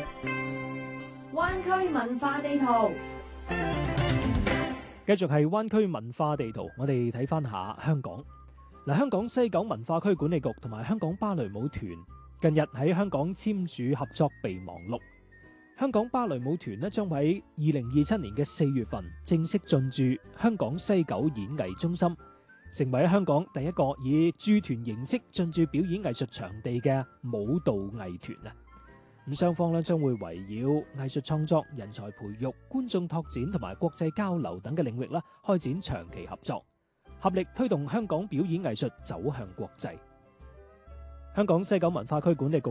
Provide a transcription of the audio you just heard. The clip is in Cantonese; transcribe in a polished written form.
灣區文化地圖， 繼續係灣區文化地圖，我哋睇翻下香港。香港西九文化區管理局同埋香港芭蕾舞團近日喺香港簽署合作備忘錄。香港芭蕾舞團呢將喺2027年嘅4月份正式進駐香港西九演藝中心，成為香港第一個以駐團形式進駐表演藝術場地嘅舞蹈藝團啊！咁雙方呢將會圍繞藝術創作、人才培育、觀眾拓展同埋國際交流等嘅領域啦，開展長期合作，合力推動香港表演藝術走向國際。香港西九文化區管理局